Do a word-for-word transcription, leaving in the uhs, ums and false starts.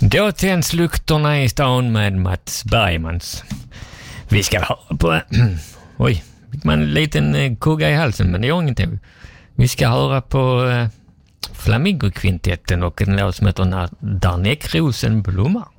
Då tänds lukterna i stan med Mats Bergmans. Vi ska höra på... Oj, fick man en liten kugga i halsen, men det är ingenting. Vi ska höra på Flamingo-kvintetten och en låt som heter När Darnäckrosen blommar.